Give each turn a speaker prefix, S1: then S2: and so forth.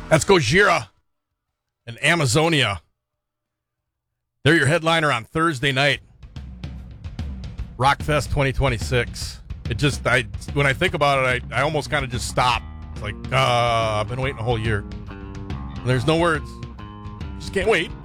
S1: That's Gojira and Amazonia. They're your headliner on Thursday night. Rockfest 2026. When I think about it, I almost kind of just stop. It's like, I've been waiting a whole year. And there's no words. Just can't wait.